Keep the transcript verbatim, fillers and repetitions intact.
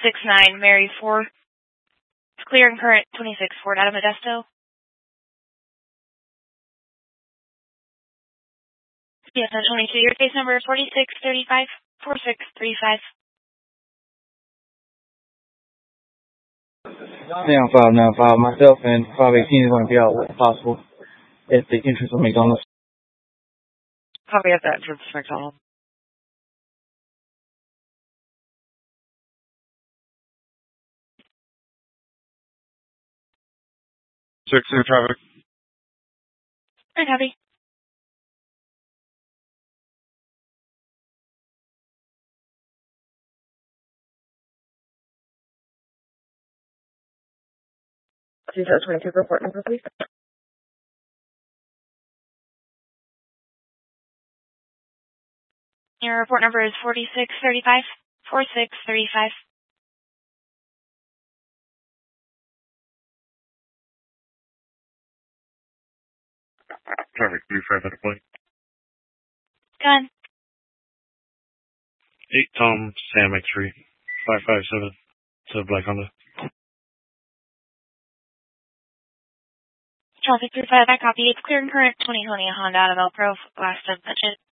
six nine, Mary four. It's clear and current, twenty-six, Ford out of Modesto. Yes, that's twenty-two. Your case number is forty-six thirty-five, forty-six thirty-five. Down five nine five. Myself and five eighteen is going to be out if possible at the entrance of McDonald's. Copy at the entrance to McDonald's. Six in traffic. Right, copy. Please have twenty-two report number, please. Your report number is forty-six thirty-five, forty-six thirty-five. Traffic three five at a point. Gun. Eight Tom Sam X three five five seven to Black Honda. Traffic three five, I copy. It's clear and current, twenty twenty Honda out of El Pro, last of budget.